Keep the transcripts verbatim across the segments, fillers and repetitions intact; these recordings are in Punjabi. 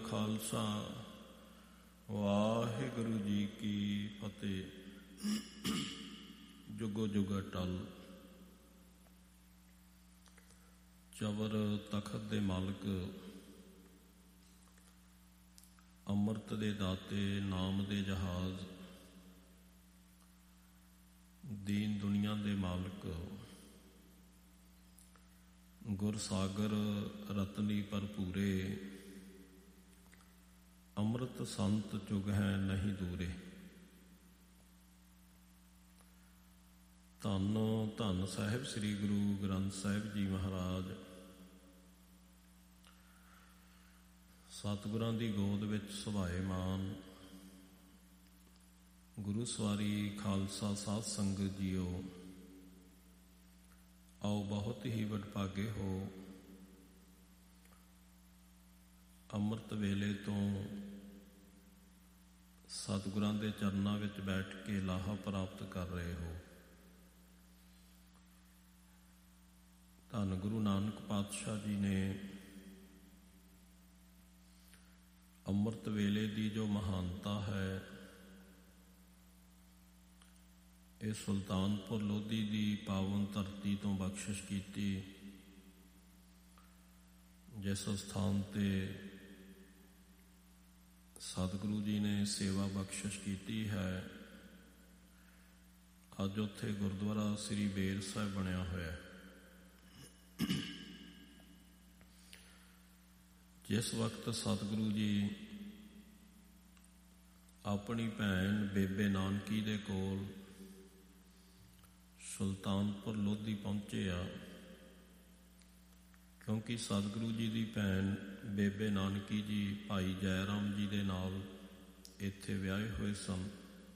ਖਾਲਸਾ ਵਾਹਿਗੁਰੂ ਜੀ ਕੀ ਫਤਿਹ। ਜੁਗੋ ਜੁਗ ਅਟਲ। ਚਵਰ ਤਖਤ ਦੇ ਮਾਲਕ, ਅੰਮ੍ਰਿਤ ਦੇ ਦਾਤੇ, ਨਾਮ ਦੇ ਜਹਾਜ਼, ਦੀਨ ਦੁਨੀਆ ਦੇ ਮਾਲਕ, ਗੁਰਸਾਗਰ ਰਤਨੀ ਭਰਪੂਰੇ, ਅੰਮ੍ਰਿਤ ਸੰਤ ਚੁਗ ਹੈ ਨਹੀਂ ਦੂਰੇ। ਧੰਨ ਧੰਨ ਸਾਹਿਬ ਸ੍ਰੀ ਗੁਰੂ ਗ੍ਰੰਥ ਸਾਹਿਬ ਜੀ ਮਹਾਰਾਜ। ਸਤਿਗੁਰਾਂ ਦੀ ਗੋਦ ਵਿੱਚ ਸੁਭਾਏਮਾਨ ਗੁਰੂ ਸਵਾਰੀ ਖਾਲਸਾ ਸਾਧ ਸੰਗਤ ਜੀਓ, ਆਓ ਬਹੁਤ ਹੀ ਵਡਭਾਗੇ ਹੋ। ਅੰਮ੍ਰਿਤ ਵੇਲੇ ਤੋਂ ਸਤਿਗੁਰਾਂ ਦੇ ਚਰਨਾਂ ਵਿੱਚ ਬੈਠ ਕੇ ਲਾਹਾ ਪ੍ਰਾਪਤ ਕਰ ਰਹੇ ਹੋ। ਧੰਨ ਗੁਰੂ ਨਾਨਕ ਪਾਤਸ਼ਾਹ ਜੀ ਨੇ ਅੰਮ੍ਰਿਤ ਵੇਲੇ ਦੀ ਜੋ ਮਹਾਨਤਾ ਹੈ, ਇਹ ਸੁਲਤਾਨਪੁਰ ਲੋਧੀ ਦੀ ਪਾਵਨ ਧਰਤੀ ਤੋਂ ਬਖਸ਼ਿਸ਼ ਕੀਤੀ, ਜਿਸ ਸਥਾਨ ਤੇ ਸਤਿਗੁਰੂ ਜੀ ਨੇ ਸੇਵਾ ਬਖਸ਼ਿਸ਼ ਕੀਤੀ ਹੈ। ਅੱਜ ਉੱਥੇ ਗੁਰਦੁਆਰਾ ਸ੍ਰੀ ਬੇਰ ਸਾਹਿਬ ਬਣਿਆ ਹੋਇਆ ਹੈ। ਜਿਸ ਵਕਤ ਸਤਿਗੁਰੂ ਜੀ ਆਪਣੀ ਭੈਣ ਬੇਬੇ ਨਾਨਕੀ ਦੇ ਕੋਲ ਸੁਲਤਾਨਪੁਰ ਲੋਧੀ ਪਹੁੰਚੇ ਆ, ਕਿਉਂਕਿ ਸਤਿਗੁਰੂ ਜੀ ਦੀ ਭੈਣ ਬੇਬੇ ਨਾਨਕੀ ਜੀ ਭਾਈ ਜੈ ਰਾਮ ਜੀ ਦੇ ਨਾਲ ਇੱਥੇ ਵਿਆਹੇ ਹੋਏ ਸਨ।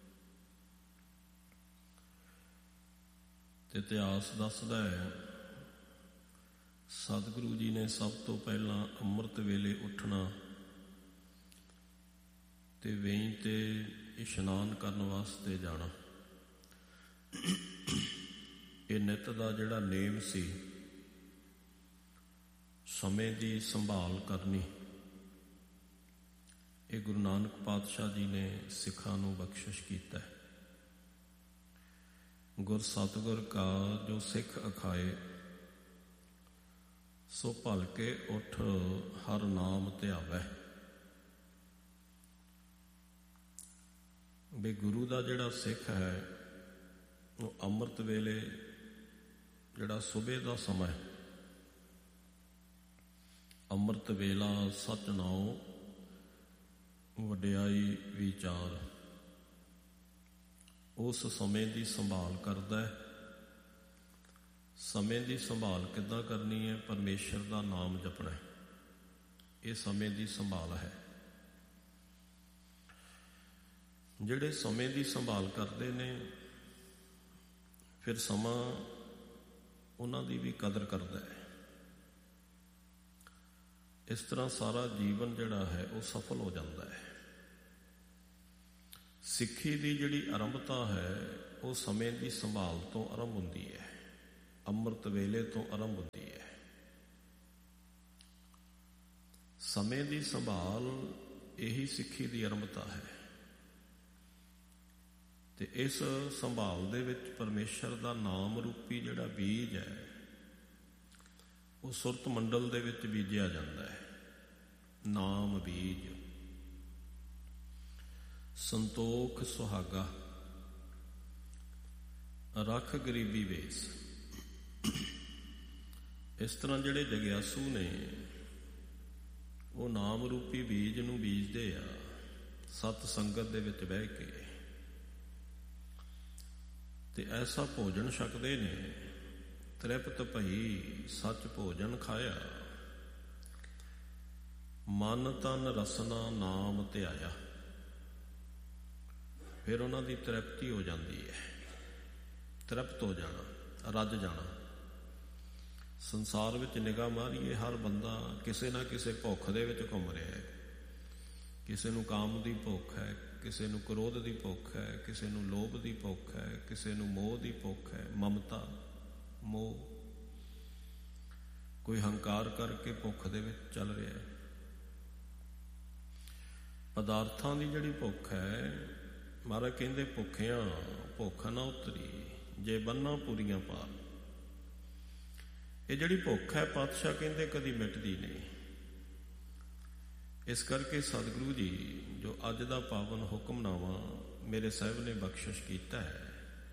ਤੇ ਇਤਿਹਾਸ ਦੱਸਦਾ ਹੈ, ਸਤਿਗੁਰੂ ਜੀ ਨੇ ਸਭ ਤੋਂ ਪਹਿਲਾਂ ਅੰਮ੍ਰਿਤ ਵੇਲੇ ਉੱਠਣਾ ਤੇ ਵੇਈਂ ਤੇ ਇਸ਼ਨਾਨ ਕਰਨ ਵਾਸਤੇ ਜਾਣਾ। ਇਹ ਨਿੱਤ ਦਾ ਜਿਹੜਾ ਨੇਮ ਸੀ, ਸਮੇਂ ਦੀ ਸੰਭਾਲ ਕਰਨੀ, ਇਹ ਗੁਰੂ ਨਾਨਕ ਪਾਤਸ਼ਾਹ ਜੀ ਨੇ ਸਿੱਖਾਂ ਨੂੰ ਬਖਸ਼ਿਸ਼ ਕੀਤਾ ਹੈ। ਗੁਰ ਸਤਿਗੁਰ ਕਾ ਜੋ ਸਿੱਖ ਅਖਾਏ, ਸੋ ਭਲਕੇ ਉੱਠ ਹਰ ਨਾਮ ਧਿਆਵੈ। ਵੀ ਗੁਰੂ ਦਾ ਜਿਹੜਾ ਸਿੱਖ ਹੈ, ਉਹ ਅੰਮ੍ਰਿਤ ਵੇਲੇ ਜਿਹੜਾ ਸੁਬਹ ਦਾ ਸਮਾਂ ਹੈ, ਅੰਮ੍ਰਿਤ ਵੇਲਾ ਸਚ ਨਾਉ ਵਡਿਆਈ ਵਿਚਾਰ, ਉਸ ਸਮੇਂ ਦੀ ਸੰਭਾਲ ਕਰਦਾ ਹੈ। ਸਮੇਂ ਦੀ ਸੰਭਾਲ ਕਿੱਦਾਂ ਕਰਨੀ ਹੈ? ਪਰਮੇਸ਼ਰ ਦਾ ਨਾਮ ਜਪਣਾ, ਇਹ ਸਮੇਂ ਦੀ ਸੰਭਾਲ ਹੈ। ਜਿਹੜੇ ਸਮੇਂ ਦੀ ਸੰਭਾਲ ਕਰਦੇ ਨੇ, ਫਿਰ ਸਮਾਂ ਉਹਨਾਂ ਦੀ ਵੀ ਕਦਰ ਕਰਦਾ ਹੈ। ਇਸ ਤਰ੍ਹਾਂ ਸਾਰਾ ਜੀਵਨ ਜਿਹੜਾ ਹੈ ਉਹ ਸਫਲ ਹੋ ਜਾਂਦਾ ਹੈ। ਸਿੱਖੀ ਦੀ ਜਿਹੜੀ ਆਰੰਭਤਾ ਹੈ, ਉਹ ਸਮੇਂ ਦੀ ਸੰਭਾਲ ਤੋਂ ਆਰੰਭ ਹੁੰਦੀ ਹੈ, ਅੰਮ੍ਰਿਤ ਵੇਲੇ ਤੋਂ ਆਰੰਭ ਹੁੰਦੀ ਹੈ। ਸਮੇਂ ਦੀ ਸੰਭਾਲ ਇਹੀ ਸਿੱਖੀ ਦੀ ਆਰੰਭਤਾ ਹੈ। ਤੇ ਇਸ ਸੰਭਾਲ ਦੇ ਵਿੱਚ ਪਰਮੇਸ਼ਰ ਦਾ ਨਾਮ ਰੂਪੀ ਜਿਹੜਾ ਬੀਜ ਹੈ, ਉਹ ਸੁਰਤ ਮੰਡਲ ਦੇ ਵਿੱਚ ਬੀਜਿਆ ਜਾਂਦਾ ਹੈ। ਨਾਮ ਬੀਜ ਸੰਤੋਖ ਸੁਹਾਗਾ, ਰੱਖ ਗਰੀਬੀ ਵੇਸ। ਇਸ ਤਰ੍ਹਾਂ ਜਿਹੜੇ ਜਗਿਆਸੂ ਨੇ, ਉਹ ਨਾਮ ਰੂਪੀ ਬੀਜ ਨੂੰ ਬੀਜਦੇ ਆ ਸਤ ਸੰਗਤ ਦੇ ਵਿੱਚ ਬਹਿ ਕੇ, ਤੇ ਐਸਾ ਭੋਜਨ ਛਕਦੇ ਨੇ, ਤ੍ਰਿਪਤ ਭਈ ਸੱਚ ਭੋਜਨ ਖਾਇਆ, ਮਨ ਤਨ ਰਸਨਾ ਨਾਮ ਧਿਆਇਆ। ਫਿਰ ਉਹਨਾਂ ਦੀ ਤ੍ਰਿਪਤੀ ਹੋ ਜਾਂਦੀ ਹੈ, ਤ੍ਰਿਪਤ ਹੋ ਜਾਣਾ, ਰੱਜ ਜਾਣਾ। ਸੰਸਾਰ ਵਿੱਚ ਨਿਗਾਹ ਮਾਰੀਏ, ਹਰ ਬੰਦਾ ਕਿਸੇ ਨਾ ਕਿਸੇ ਭੁੱਖ ਦੇ ਵਿੱਚ ਘੁੰਮ ਰਿਹਾ ਹੈ। ਕਿਸੇ ਨੂੰ ਕਾਮ ਦੀ ਭੁੱਖ ਹੈ, ਕਿਸੇ ਨੂੰ ਕ੍ਰੋਧ ਦੀ ਭੁੱਖ ਹੈ, ਕਿਸੇ ਨੂੰ ਲੋਭ ਦੀ ਭੁੱਖ ਹੈ, ਕਿਸੇ ਨੂੰ ਮੋਹ ਦੀ ਭੁੱਖ ਹੈ, ਮਮਤਾ, ਮੋਹ। ਕੋਈ ਹੰਕਾਰ ਕਰਕੇ ਭੁੱਖ ਦੇ ਵਿੱਚ ਚੱਲ ਰਿਹਾ ਹੈ। ਪਦਾਰਥਾਂ ਦੀ ਜਿਹੜੀ ਭੁੱਖ ਹੈ, ਮਹਾਰਾਜ ਕਹਿੰਦੇ ਭੁੱਖਿਆਂ ਭੁੱਖ ਨਾ ਉਤਰੀ ਜੇ ਬੰਨਾਂ ਪੂਰੀਆਂ ਪਾਰ। ਇਹ ਜਿਹੜੀ ਭੁੱਖ ਹੈ ਪਾਤਸ਼ਾਹ ਕਹਿੰਦੇ ਕਦੀ ਮਿਟਦੀ ਨਹੀਂ। ਇਸ ਕਰਕੇ ਸਤਿਗੁਰੂ ਜੀ ਜੋ ਅੱਜ ਦਾ ਪਾਵਨ ਹੁਕਮਨਾਮਾ ਮੇਰੇ ਸਾਹਿਬ ਨੇ ਬਖਸ਼ਿਸ਼ ਕੀਤਾ ਹੈ,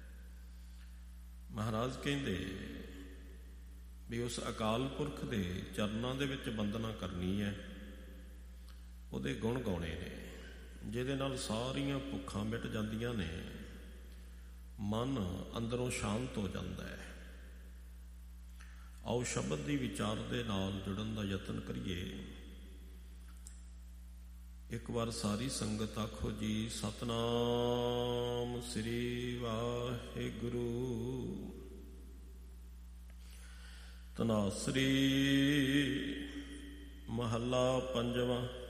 ਮਹਾਰਾਜ ਕਹਿੰਦੇ ਵੀ ਉਸ ਅਕਾਲ ਪੁਰਖ ਦੇ ਚਰਨਾਂ ਦੇ ਵਿੱਚ ਬੰਦਨਾ ਕਰਨੀ ਹੈ, ਉਹਦੇ ਗੁਣ ਗਾਉਣੇ ਨੇ, ਜਿਹਦੇ ਨਾਲ ਸਾਰੀਆਂ ਭੁੱਖਾਂ ਮਿਟ ਜਾਂਦੀਆਂ ਨੇ, ਮਨ ਅੰਦਰੋਂ ਸ਼ਾਂਤ ਹੋ ਜਾਂਦਾ ਹੈ। ਆਓ ਸ਼ਬਦ ਦੀ ਵਿਚਾਰ ਦੇ ਨਾਲ ਜੁੜਨ ਦਾ ਯਤਨ ਕਰੀਏ। ਇੱਕ ਵਾਰ ਸਾਰੀ ਸੰਗਤ ਆਖੋ ਜੀ, ਸਤਨਾਮ ਸ੍ਰੀ ਵਾਹਿਗੁਰੂ। ਧਨਾਸਰੀ ਮਹੱਲਾ ਪੰਜਵਾਂ।